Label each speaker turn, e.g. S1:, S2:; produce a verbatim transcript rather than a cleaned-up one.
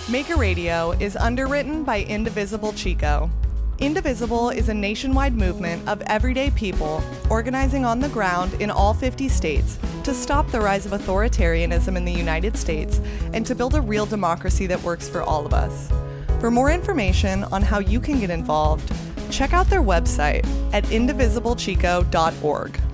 S1: Maker Radio is underwritten by Indivisible Chico. Indivisible is a nationwide movement of everyday people organizing on the ground in all fifty states to stop the rise of authoritarianism in the United States and to build a real democracy that works for all of us. For more information on how you can get involved, check out their website at indivisible chico dot org.